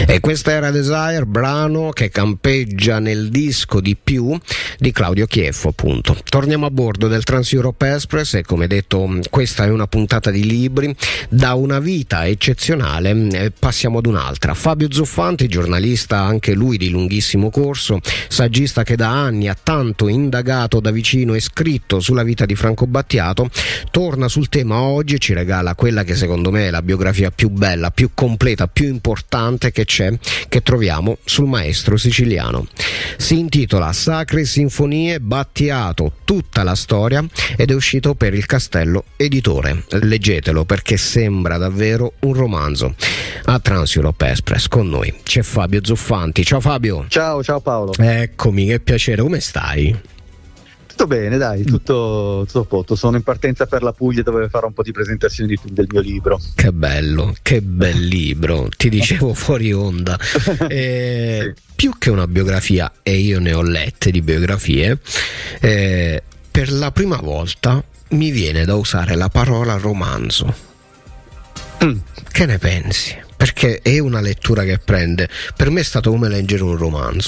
E questa era Desire, brano che campeggia nel disco Di più di Claudio Chieffo, appunto. Torniamo a bordo del Trans Europe Express e, come detto, questa è una puntata di libri. Da una vita eccezionale passiamo ad un'altra. Fabio Zuffanti, giornalista anche lui di lunghissimo corso, saggista che da anni ha tanto indagato da vicino e scritto sulla vita di Franco Battiato, torna sul tema oggi e ci regala quella che secondo me è la biografia più bella, più completa, più importante che troviamo sul maestro siciliano. Si intitola Sacre Sinfonie Battiato, tutta la storia, ed è uscito per il Castello Editore. Leggetelo perché sembra davvero un romanzo. A Trans Europe Express con noi c'è Fabio Zuffanti. Ciao Fabio. Ciao Paolo. Eccomi, che piacere, come stai? Tutto bene, dai, tutto a posto. Sono in partenza per la Puglia dove farò un po' di presentazioni del mio libro. Che bello, che bel libro, ti dicevo fuori onda. Sì. Più che una biografia, e io ne ho lette di biografie, per la prima volta mi viene da usare la parola romanzo. Che ne pensi? Perché è una lettura che prende, per me è stato come leggere un romanzo.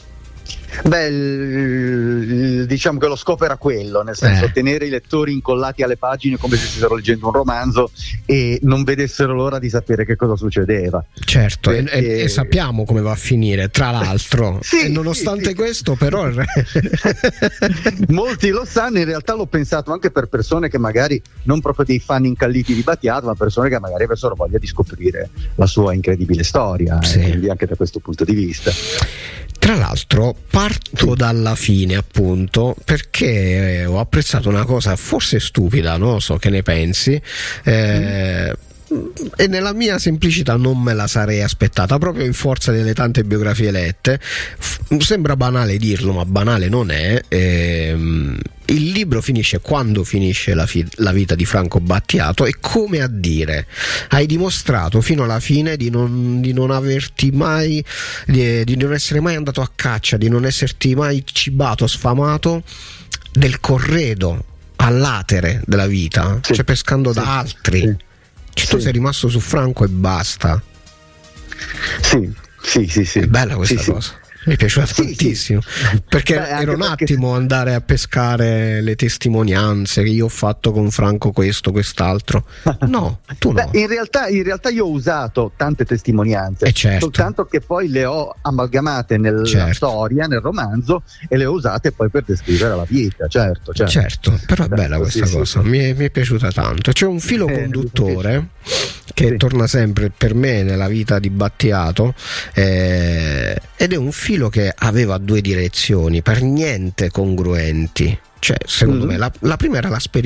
Beh, diciamo che lo scopo era quello, nel senso tenere i lettori incollati alle pagine come se stessero leggendo un romanzo e non vedessero l'ora di sapere che cosa succedeva. Certo, e sappiamo come va a finire, tra l'altro. Sì, e nonostante questo, però molti lo sanno, in realtà l'ho pensato anche per persone che magari non proprio dei fan incalliti di Battiato, ma persone che magari avessero voglia di scoprire la sua incredibile storia, quindi anche da questo punto di vista. Tra l'altro parto dalla fine, appunto, perché ho apprezzato una cosa forse stupida, non so che ne pensi, e nella mia semplicità non me la sarei aspettata, proprio in forza delle tante biografie lette. Sembra banale dirlo, ma banale non è. Il libro finisce quando finisce la vita di Franco Battiato, e come a dire: hai dimostrato fino alla fine di non averti mai, di non essere mai andato a caccia, di non esserti mai cibato, sfamato del corredo all'atere della vita, cioè pescando da altri. Tu sei rimasto su Franco e basta. Sì. È bella questa cosa. Mi è piaciuta tantissimo, perché era un attimo andare a pescare le testimonianze che io ho fatto con Franco, questo, quest'altro. No, tu no. In realtà io ho usato tante testimonianze, soltanto che poi le ho amalgamate nella storia, nel romanzo, e le ho usate poi per descrivere la vita. Certo, però è bella questa cosa. Mi è piaciuta tanto. C'è un filo conduttore che torna sempre per me nella vita di Battiato, ed è un filo che aveva due direzioni per niente congruenti. Cioè, secondo me la prima era la